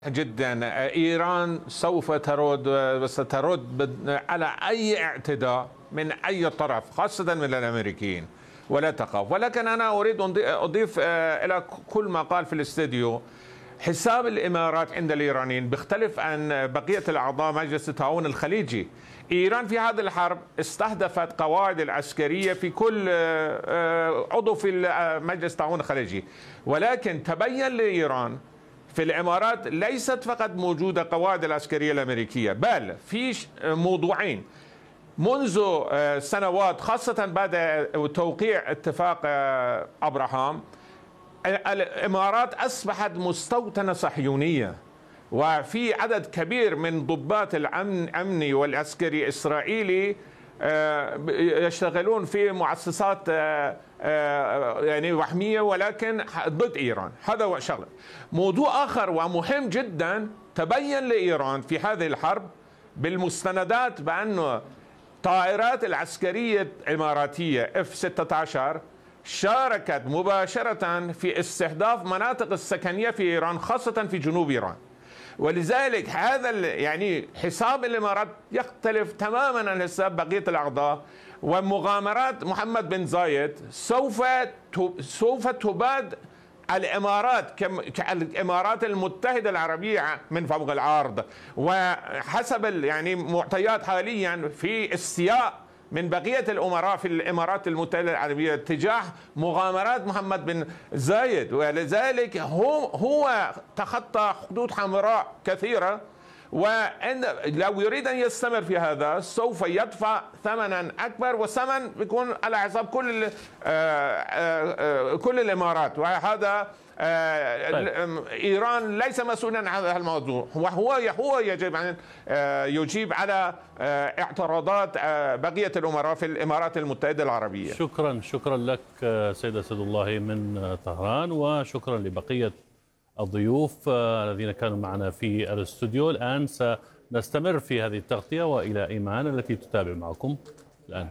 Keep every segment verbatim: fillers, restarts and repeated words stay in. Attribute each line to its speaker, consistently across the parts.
Speaker 1: جدا. إيران سوف ترد وسترد على أي اعتداء من أي طرف، خاصة من الأمريكيين، ولا تخاف. ولكن أنا أريد أضيف إلى كل ما قال في الاستديو، حساب الإمارات عند الإيرانيين بيختلف عن بقية الأعضاء مجلس التعاون الخليجي. إيران في هذه الحرب استهدفت قواعد العسكرية في كل عضو في مجلس التعاون الخليجي، ولكن تبين لإيران في الإمارات ليست فقط موجودة قواعد العسكرية الأمريكية، بل في موضوعين منذ سنوات، خاصة بعد توقيع اتفاق أبراهام. الإمارات أصبحت مستوطنة صهيونية، وفي عدد كبير من ضباط الأمن الأمني والعسكري الإسرائيلي يشتغلون في مؤسسات يعني وهمية ولكن ضد إيران. هذا هو شغله. موضوع آخر ومهم جدا، تبين لإيران في هذه الحرب بالمستندات بأن الطائرات العسكرية الإماراتية إف ستة عشر شاركت مباشرة في استهداف مناطق السكنية في إيران، خاصة في جنوب إيران. ولذلك هذا يعني حساب الإمارات يختلف تماما عن حساب بقية الأعضاء. ومغامرات محمد بن زايد سوف سوف تباد الإمارات كالإمارات المتحدة العربية من فوق الأرض، وحسب يعني معطيات حاليا في استياء من بقية الأمراء في الإمارات المتحدة العربية تجاه مغامرات محمد بن زايد. ولذلك هو هو تخطى حدود حمراء كثيرة، ولو يريد أن يستمر في هذا سوف يدفع ثمنا أكبر، والثمن بيكون على حساب كل كل الإمارات. وهذا إيران ليس مسؤولا عن هذا الموضوع، وهو هو يجب أن يجيب على اعتراضات بقية الأمراء في الإمارات المتحدة العربية.
Speaker 2: شكرا شكرا لك سيد أسد الله من طهران، وشكرا لبقية الضيوف الذين كانوا معنا في الاستوديو. الآن سنستمر في هذه التغطية وإلى إيمان التي تتابع معكم الآن.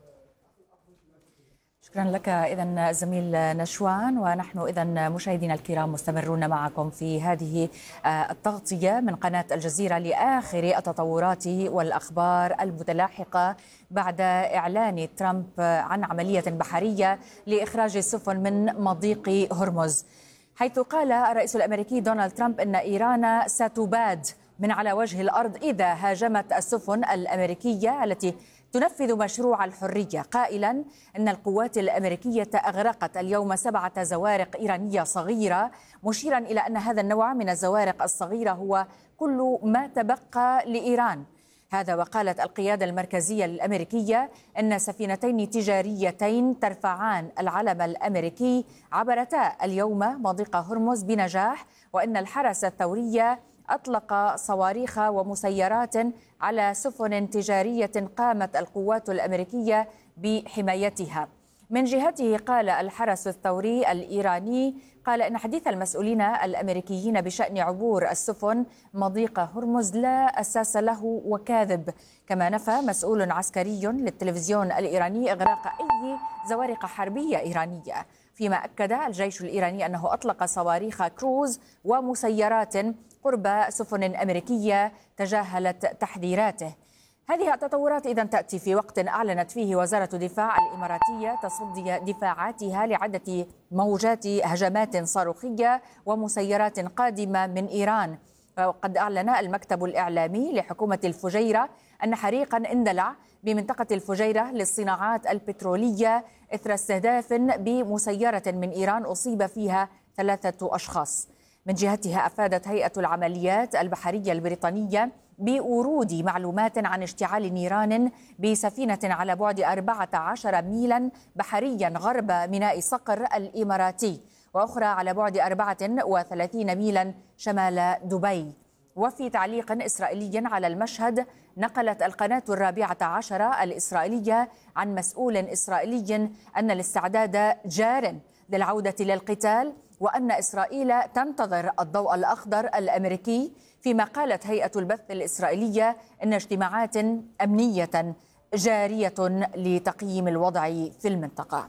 Speaker 3: شكرا لك إذن زميل نشوان. ونحن إذن مشاهدينا الكرام مستمرون معكم في هذه التغطية من قناة الجزيرة لآخر التطورات والأخبار المتلاحقة بعد إعلان ترامب عن عملية بحرية لإخراج السفن من مضيق هرمز، حيث قال الرئيس الأمريكي دونالد ترامب أن إيران ستباد من على وجه الأرض إذا هاجمت السفن الأمريكية التي تنفذ مشروع الحرية، قائلا أن القوات الأمريكية أغرقت اليوم سبعة زوارق إيرانية صغيرة، مشيرا إلى أن هذا النوع من الزوارق الصغيرة هو كل ما تبقى لإيران. هذا وقالت القيادة المركزية الأمريكية أن سفينتين تجاريتين ترفعان العلم الأمريكي عبرتا اليوم مضيق هرمز بنجاح، وأن الحرس الثوري أطلق صواريخ ومسيرات على سفن تجارية قامت القوات الأمريكية بحمايتها. من جهته قال الحرس الثوري الإيراني قال إن حديث المسؤولين الأمريكيين بشأن عبور السفن مضيق هرمز لا أساس له وكاذب. كما نفى مسؤول عسكري للتلفزيون الإيراني إغراق أي زوارق حربية إيرانية، فيما أكد الجيش الإيراني أنه أطلق صواريخ كروز ومسيرات قرب سفن أمريكية تجاهلت تحذيراته. هذه التطورات إذن تأتي في وقت أعلنت فيه وزارة الدفاع الإماراتية تصدي دفاعاتها لعدة موجات هجمات صاروخية ومسيرات قادمة من إيران. وقد أعلن المكتب الإعلامي لحكومة الفجيرة أن حريقا اندلع بمنطقة الفجيرة للصناعات البترولية إثر استهداف بمسيرة من إيران أصيب فيها ثلاثة أشخاص. من جهتها أفادت هيئة العمليات البحرية البريطانية بورود معلومات عن اشتعال نيران بسفينة على بعد أربعة عشر ميلا بحريا غرب ميناء صقر الإماراتي، وأخرى على بعد أربعة وثلاثين ميلا شمال دبي. وفي تعليق إسرائيلي على المشهد، نقلت القناة الرابعة عشرة الإسرائيلية عن مسؤول إسرائيلي أن الاستعداد جار للعودة للقتال، وأن إسرائيل تنتظر الضوء الأخضر الأمريكي، فيما قالت هيئة البث الإسرائيلية أن اجتماعات أمنية جارية لتقييم الوضع في المنطقة.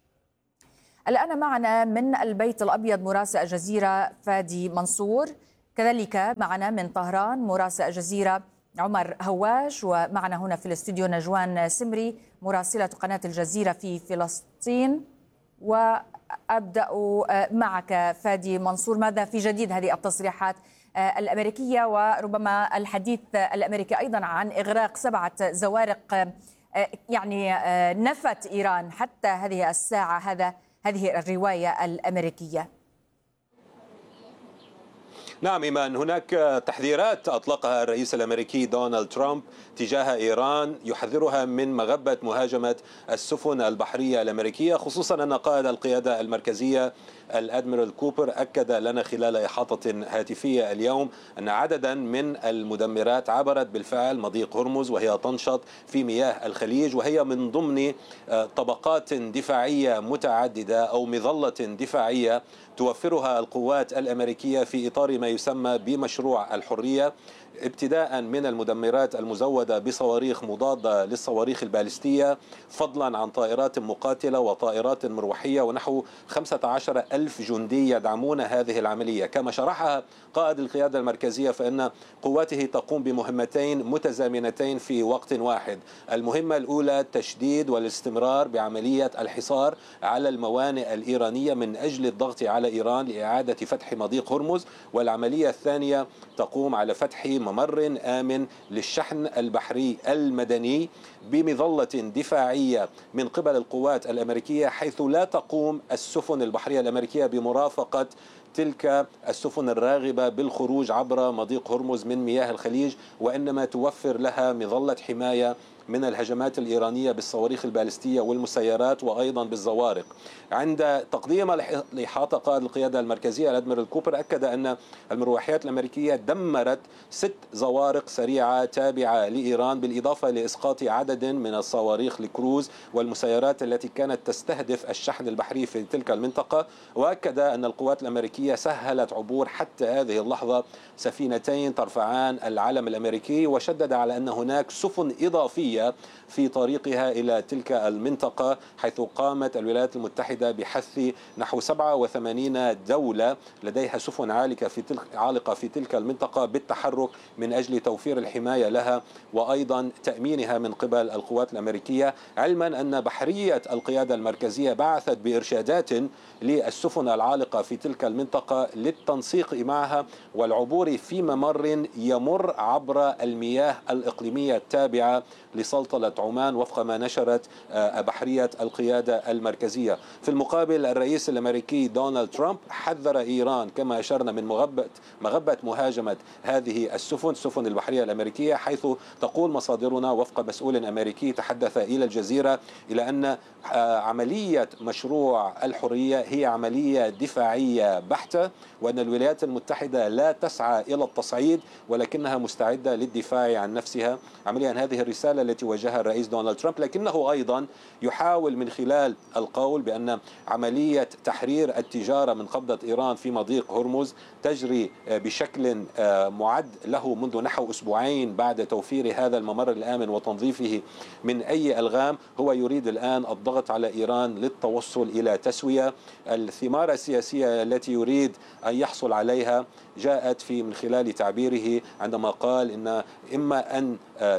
Speaker 3: الآن معنا من البيت الأبيض مراسل الجزيرة فادي منصور. كذلك معنا من طهران مراسل الجزيرة عمر هواش، ومعنا هنا في الاستوديو نجوان سمري مراسلة قناة الجزيرة في فلسطين. وأبدأ معك فادي منصور، ماذا في جديد هذه التصريحات الأمريكية، وربما الحديث الأمريكي أيضا عن إغراق سبعة زوارق يعني نفت إيران حتى هذه الساعة، هذا هذه الرواية الأمريكية؟
Speaker 4: نعم إيمان، هناك تحذيرات أطلقها الرئيس الأمريكي دونالد ترامب تجاه إيران يحذرها من مغبة مهاجمة السفن البحرية الأمريكية، خصوصا أن قائد القيادة المركزية الأدميرال كوبر أكد لنا خلال إحاطة هاتفية اليوم أن عددا من المدمرات عبرت بالفعل مضيق هرمز وهي تنشط في مياه الخليج، وهي من ضمن طبقات دفاعية متعددة أو مظلة دفاعية توفرها القوات الأمريكية في إطار ما يسمى بمشروع الحرية، ابتداء من المدمرات المزودة بصواريخ مضادة للصواريخ البالستية، فضلا عن طائرات مقاتلة وطائرات مروحية، ونحو خمسة عشر ألف جندي يدعمون هذه العملية. كما شرحها قائد القيادة المركزية فإن قواته تقوم بمهمتين متزامنتين في وقت واحد. المهمة الأولى تشديد والاستمرار بعملية الحصار على الموانئ الإيرانية من أجل الضغط على إيران لإعادة فتح مضيق هرمز، والعملية الثانية تقوم على فتح ممر آمن للشحن البحري المدني بمظلة دفاعية من قبل القوات الأمريكية، حيث لا تقوم السفن البحرية الأمريكية بمرافقة تلك السفن الراغبة بالخروج عبر مضيق هرمز من مياه الخليج، وإنما توفر لها مظلة حماية من الهجمات الإيرانية بالصواريخ البالستية والمسيرات وأيضا بالزوارق. عند تقديم الإحاطة قائد القيادة المركزية الأدميرال كوبر أكد أن المروحيات الأمريكية دمرت ست زوارق سريعة تابعة لإيران، بالإضافة لإسقاط عدد من الصواريخ الكروز والمسيرات التي كانت تستهدف الشحن البحري في تلك المنطقة. وأكد أن القوات الأمريكية سهلت عبور حتى هذه اللحظة سفينتين ترفعان العلم الأمريكي، وشدد على أن هناك سفن إضافية في طريقها إلى تلك المنطقة، حيث قامت الولايات المتحدة بحث نحو سبعة وثمانين دولة لديها سفن عالقة في تلك عالقة في تلك المنطقة بالتحرك من أجل توفير الحماية لها وأيضا تأمينها من قبل القوات الأمريكية، علما أن بحرية القيادة المركزية بعثت بإرشادات للسفن العالقة في تلك المنطقة للتنسيق معها والعبور في ممر يمر عبر المياه الإقليمية التابعة لسلطنة عمان وفق ما نشرت بحرية القيادة المركزية. في المقابل الرئيس الأمريكي دونالد ترامب حذر إيران كما أشرنا من مغبة مغبة مهاجمة هذه السفن السفن البحرية الأمريكية، حيث تقول مصادرنا وفق مسؤول أمريكي تحدث إلى الجزيرة إلى أن عملية مشروع الحرية هي عملية دفاعية بحتة، وأن الولايات المتحدة لا تسعى إلى التصعيد ولكنها مستعدة للدفاع عن نفسها. عمليا هذه الرسالة التي وجهها الرئيس دونالد ترامب، لكنه أيضا يحاول من خلال القول بأن عملية تحرير التجارة من قبضة إيران في مضيق هرمز تجري بشكل معد له منذ نحو أسبوعين بعد توفير هذا الممر الآمن وتنظيفه من أي ألغام. هو يريد الآن الضغط على إيران للتوصل إلى تسوية. الثمار السياسية التي يريد أن يحصل عليها جاءت في من خلال تعبيره عندما قال إن إما أن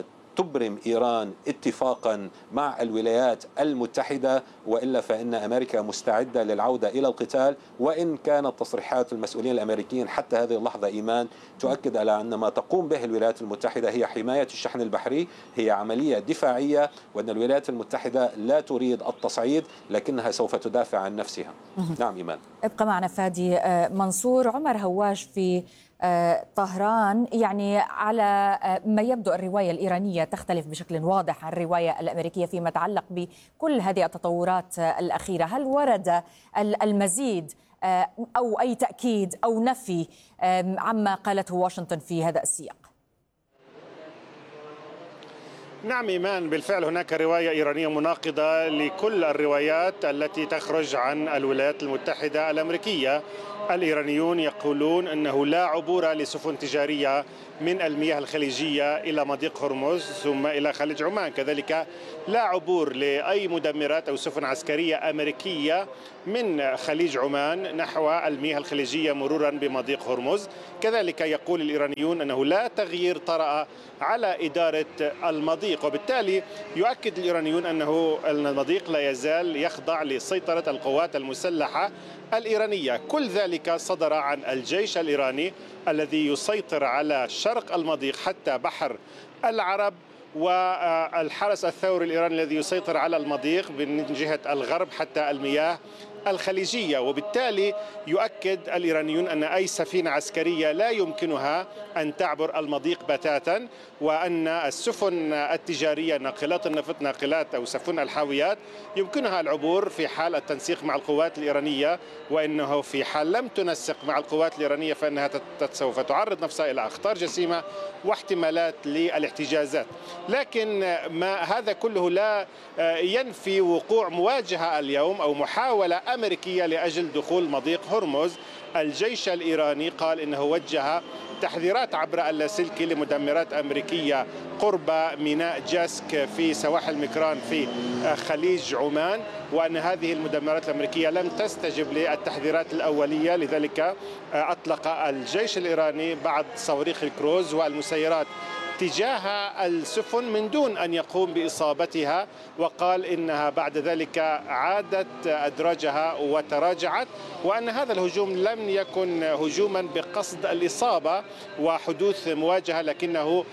Speaker 4: تبرم إيران اتفاقا مع الولايات المتحدة وإلا فإن أمريكا مستعدة للعودة إلى القتال. وإن كانت تصريحات المسؤولين الأمريكيين حتى هذه اللحظة إيمان تؤكد على أن ما تقوم به الولايات المتحدة هي حماية الشحن البحري، هي عملية دفاعية، وأن الولايات المتحدة لا تريد التصعيد لكنها سوف تدافع عن نفسها. نعم إيمان.
Speaker 3: ابقى معنا فادي منصور. عمر هواش في طهران، يعني على ما يبدو الرواية الإيرانية تختلف بشكل واضح عن الرواية الأمريكية فيما يتعلق بكل هذه التطورات الأخيرة. هل ورد المزيد أو أي تأكيد أو نفي عما قالته واشنطن في هذا السياق؟
Speaker 5: نعم إيمان، بالفعل هناك رواية إيرانية مناقضة لكل الروايات التي تخرج عن الولايات المتحدة الأمريكية. الإيرانيون يقولون أنه لا عبور لسفن تجارية من المياه الخليجية إلى مضيق هرمز ثم إلى خليج عمان. كذلك لا عبور لأي مدمرات أو سفن عسكرية أمريكية من خليج عمان نحو المياه الخليجية مرورا بمضيق هرمز. كذلك يقول الإيرانيون أنه لا تغيير طرأ على إدارة المضيق، وبالتالي يؤكد الإيرانيون أنه المضيق لا يزال يخضع لسيطرة القوات المسلحة الإيرانية. كل ذلك صدر عن الجيش الإيراني الذي يسيطر على شرق المضيق حتى بحر العرب، والحرس الثوري الإيراني الذي يسيطر على المضيق من جهة الغرب حتى المياه الخليجية. وبالتالي يؤكد الإيرانيون أن أي سفينة عسكرية لا يمكنها أن تعبر المضيق بتاتا، وأن السفن التجارية ناقلات النفط ناقلات أو سفن الحاويات يمكنها العبور في حال التنسيق مع القوات الإيرانية، وأنه في حال لم تنسق مع القوات الإيرانية فإنها سوف تعرض نفسها إلى أخطار جسيمة واحتمالات للاحتجازات. لكن ما هذا كله لا ينفي وقوع مواجهة اليوم أو محاولة أمريكية لأجل دخول مضيق هرمز. الجيش الإيراني قال إنه وجه تحذيرات عبر اللاسلكي لمدمرات أمريكية قرب ميناء جاسك في سواحل مكران في خليج عمان، وأن هذه المدمرات الأمريكية لم تستجب للتحذيرات الأولية، لذلك أطلق الجيش الإيراني بعض صواريخ الكروز والمسيرات تجاه السفن من دون أن يقوم بإصابتها، وقال إنها بعد ذلك عادت أدراجها وتراجعت، وأن هذا الهجوم لم يكن هجوما بقصد الإصابة وحدوث مواجهة، لكنه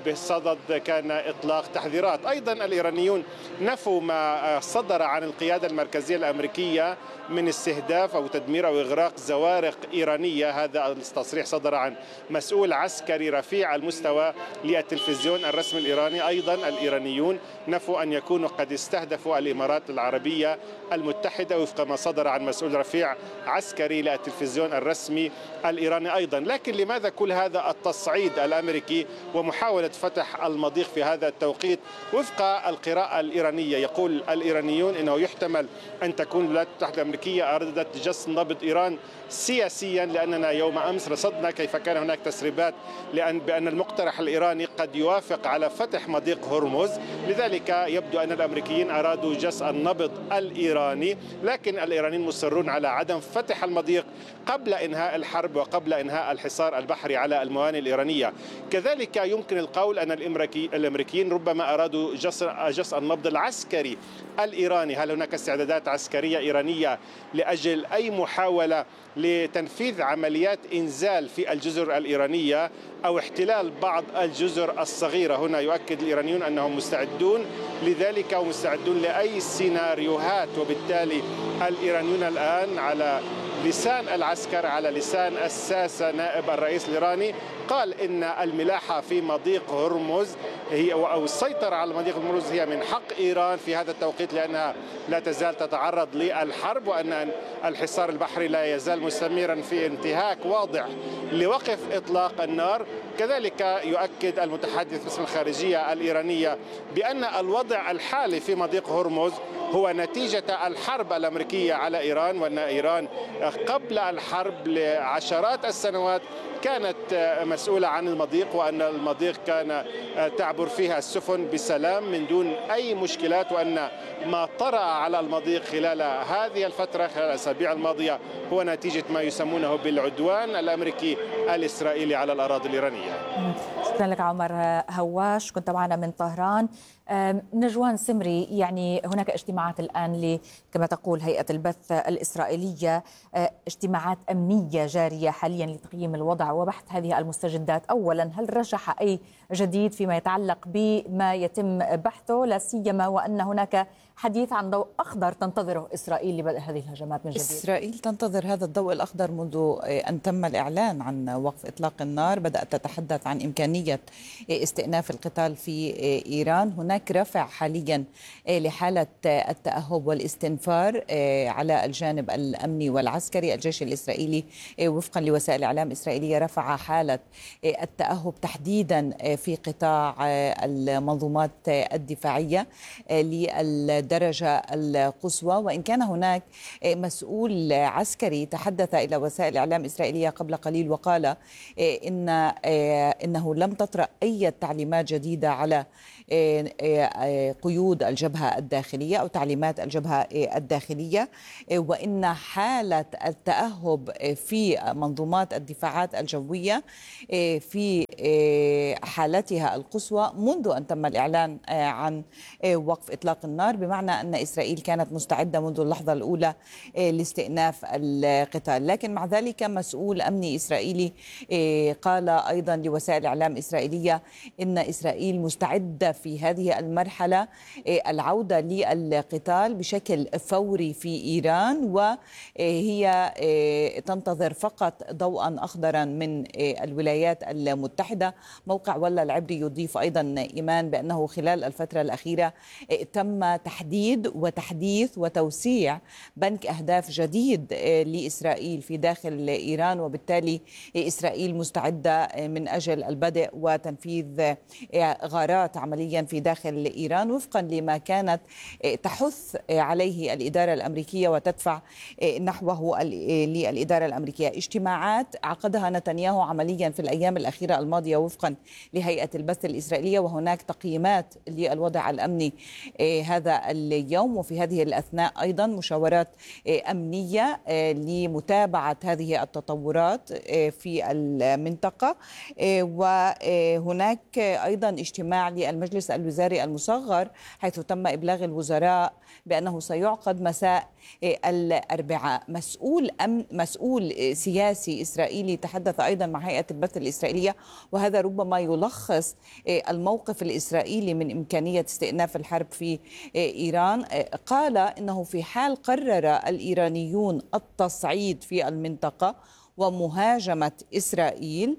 Speaker 5: بصدد كان إطلاق تحذيرات. أيضا الإيرانيون نفوا ما صدر عن القيادة المركزية الأمريكية من استهداف أو تدمير أو إغراق زوارق إيرانية. هذا التصريح صدر عن مسؤول عسكري رفيع المستوى للتلفزيون الرسمي الإيراني. أيضا الإيرانيون نفوا أن يكونوا قد استهدفوا الإمارات العربية المتحدة وفق ما صدر عن مسؤول رفيع عسكري للتلفزيون الرسمي الإيراني أيضا. لكن لماذا كل هذا التصعيد الأمريكي ومحاولة فتح المضيق في هذا التوقيت؟ وفق القراءة الإيرانية يقول الإيرانيون أنه يحتمل أن تكون الولايات المتحدة الأمريكية أرادت جس نبض إيران سياسيا، لأننا يوم أمس رصدنا كيف كان هناك تسريبات لأن بأن المقترح الإيراني قد يوافق على فتح مضيق هرمز، لذلك يبدو أن الأمريكيين أرادوا جس النبض الإيراني، لكن الإيرانيين مصرون على عدم فتح المضيق قبل إنهاء الحرب وقبل إنهاء الحصار البحري على الموانئ الإيرانية. كذلك يمكن القول أن الأمريكيين ربما أرادوا جس جس النبض العسكري الإيراني. هل هناك استعدادات عسكرية إيرانية لأجل أي محاولة لتنفيذ عمليات إنزال في الجزر الإيرانية أو احتلال بعض الجزر الصغيرة؟ هنا يؤكد الإيرانيون أنهم مستعدون لذلك ومستعدون لأي سيناريوهات، وبالتالي الإيرانيون الآن على لسان العسكر، على لسان الساسة نائب الرئيس الإيراني قال إن الملاحة في مضيق هرمز هي أو السيطرة على مضيق هرمز هي من حق إيران في هذا التوقيت، لأنها لا تزال تتعرض للحرب، وأن الحصار البحري لا يزال مستمرا في انتهاك واضح لوقف إطلاق النار. كذلك يؤكد المتحدث باسم الخارجية الإيرانية بأن الوضع الحالي في مضيق هرمز هو نتيجة الحرب الأمريكية على إيران، وأن إيران قبل الحرب لعشرات السنوات كانت مسؤولة عن المضيق، وأن المضيق كان تعبر فيها السفن بسلام من دون أي مشكلات، وأن ما طرأ على المضيق خلال هذه الفترة خلال الأسابيع الماضية هو نتيجة ما يسمونه بالعدوان الأمريكي الإسرائيلي على الأراضي الإيرانية.
Speaker 3: شكرا لك عمر هواش، كنت معنا من طهران. نجوان سمري، يعني هناك اجتماعات الآن كما تقول هيئة البث الإسرائيلية، اجتماعات أمنية جارية حاليا لتقييم الوضع وبحث هذه المستجدات. أولا، هل رشح أي جديد فيما يتعلق بما يتم بحثه، لا سيما وأن هناك حديث عن ضوء أخضر تنتظره إسرائيل لبدء هذه الهجمات من جديد؟
Speaker 6: إسرائيل تنتظر هذا الضوء الأخضر منذ أن تم الإعلان عن وقف إطلاق النار. بدأت تتحدث عن إمكانية استئناف القتال في إيران. هناك رفع حاليا لحالة التأهب والاستنفار على الجانب الأمني والعسكري. الجيش الإسرائيلي وفقا لوسائل إعلام إسرائيلية رفع حالة التأهب تحديدا في قطاع المنظومات الدفاعية للدول الدرجة القصوى. وإن كان هناك مسؤول عسكري تحدث إلى وسائل إعلام إسرائيلية قبل قليل وقال إن إنه لم تطرأ أي تعليمات جديدة على قيود الجبهة الداخلية أو تعليمات الجبهة الداخلية، وإن حالة التأهب في منظومات الدفاعات الجوية في حالتها القصوى منذ أن تم الإعلان عن وقف إطلاق النار، بمعنى أن إسرائيل كانت مستعدة منذ اللحظة الأولى لاستئناف القتال. لكن مع ذلك مسؤول أمني إسرائيلي قال أيضا لوسائل إعلام إسرائيلية إن إسرائيل مستعدة في هذه المرحلة العودة للقتال بشكل فوري في إيران، وهي تنتظر فقط ضوءا أخضرا من الولايات المتحدة. موقع ولا العبري يضيف أيضا إيمان بأنه خلال الفترة الأخيرة تم تحديد وتحديث وتوسيع بنك أهداف جديد لإسرائيل في داخل إيران، وبالتالي إسرائيل مستعدة من أجل البدء وتنفيذ غارات عمليا في داخل إيران وفقا لما كانت تحث عليه الإدارة الأمريكية وتدفع نحوه للإدارة الأمريكية. اجتماعات عقدها نتنياهو عمليا في الأيام الأخيرة الماضية وفقا لهيئة البث الإسرائيلية، وهناك تقييمات للوضع الأمني هذا اليوم، وفي هذه الأثناء أيضا مشاورات أمنية لمتابعة هذه التطورات في المنطقة. وهناك أيضا اجتماع للمجلس الوزاري المصغر حيث تم إبلاغ الوزراء بأنه سيعقد مساء الأربعاء. مسؤول أم مسؤول سياسي إسرائيلي تحدث أيضا مع هيئة البث الإسرائيلية، وهذا ربما يلخص الموقف الإسرائيلي من إمكانية استئناف الحرب في إيران. قال إنه في حال قرر الإيرانيون التصعيد في المنطقة ومهاجمة إسرائيل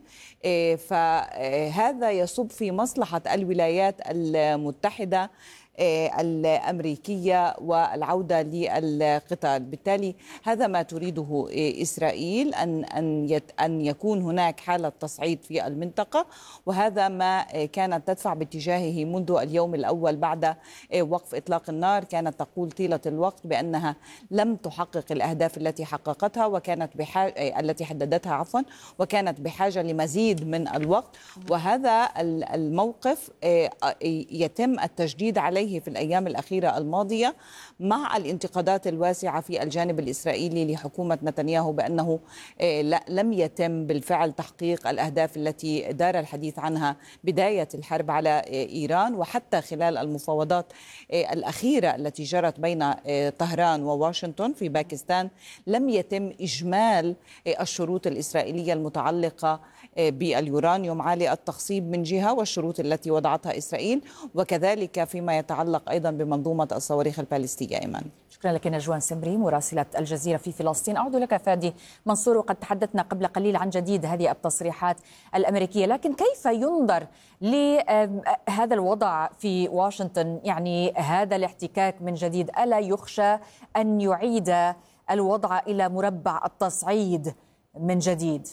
Speaker 6: فهذا يصب في مصلحة الولايات المتحدة الأمريكية والعودة للقتال. بالتالي هذا ما تريده إسرائيل، أن أن أن يكون هناك حالة تصعيد في المنطقة، وهذا ما كانت تدفع باتجاهه منذ اليوم الأول بعد وقف إطلاق النار. كانت تقول طيلة الوقت بأنها لم تحقق الأهداف التي حققتها وكانت بحاجة التي حددتها عفوا وكانت بحاجة لمزيد من الوقت، وهذا الموقف يتم التجديد عليه في الأيام الأخيرة الماضية مع الانتقادات الواسعة في الجانب الإسرائيلي لحكومة نتنياهو بأنه لم يتم بالفعل تحقيق الأهداف التي دار الحديث عنها بداية الحرب على إيران، وحتى خلال المفاوضات الأخيرة التي جرت بين طهران وواشنطن في باكستان لم يتم إجمال الشروط الإسرائيلية المتعلقة باليورانيوم عالي التخصيب من جهة والشروط التي وضعتها إسرائيل، وكذلك فيما يتعلق أيضا بمنظومة الصواريخ البالستية. إيمان،
Speaker 3: شكرا لك نجوان سمري مراسلة الجزيرة في فلسطين. أعود لك فادي منصور، وقد تحدثنا قبل قليل عن جديد هذه التصريحات الأمريكية، لكن كيف ينظر لهذا الوضع في واشنطن؟ يعني هذا الاحتكاك من جديد ألا يخشى أن يعيد الوضع إلى مربع التصعيد من جديد؟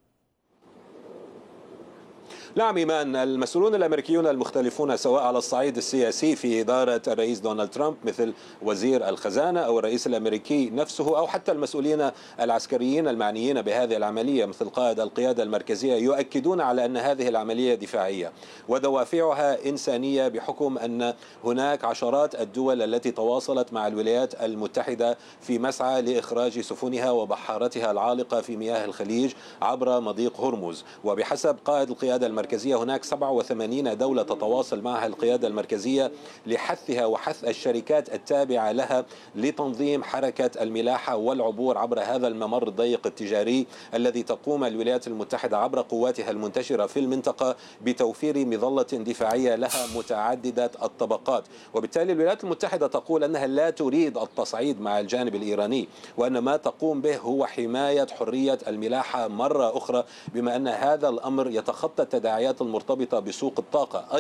Speaker 4: نعم إيمان، المسؤولون الأمريكيون المختلفون سواء على الصعيد السياسي في إدارة الرئيس دونالد ترامب مثل وزير الخزانة أو الرئيس الأمريكي نفسه أو حتى المسؤولين العسكريين المعنيين بهذه العملية مثل قائد القيادة المركزية يؤكدون على أن هذه العملية دفاعية ودوافعها إنسانية، بحكم أن هناك عشرات الدول التي تواصلت مع الولايات المتحدة في مسعى لإخراج سفنها وبحارتها العالقة في مياه الخليج عبر مضيق هرمز. وبحسب قائد القيادة المركزية هناك سبعة وثمانين دولة تتواصل معها القيادة المركزية لحثها وحث الشركات التابعة لها لتنظيم حركة الملاحة والعبور عبر هذا الممر الضيق التجاري الذي تقوم الولايات المتحدة عبر قواتها المنتشرة في المنطقة بتوفير مظلة دفاعية لها متعددة الطبقات. وبالتالي الولايات المتحدة تقول أنها لا تريد التصعيد مع الجانب الإيراني، وأن ما تقوم به هو حماية حرية الملاحة مرة أخرى، بما أن هذا الأمر يتخطى التداعيات المرتبطة بسوق الطاقة.